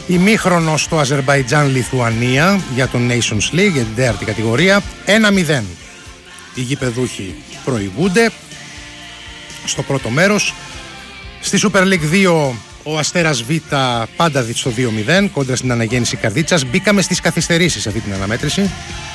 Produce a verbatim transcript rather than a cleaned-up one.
Ημίχρονο στο Αζερμπαϊτζάν-Λιθουανία για το Nations League, για την τέταρτη κατηγορία. ένα μηδέν. Οι γηπεδούχοι προηγούνται στο πρώτο μέρος. Στη Super League δύο ο Αστέρας Β πάντα στο δύο μηδέν κόντρα στην Αναγέννηση Καρδίτσας. Μπήκαμε στις καθυστερήσεις αυτή την αναμέτρηση.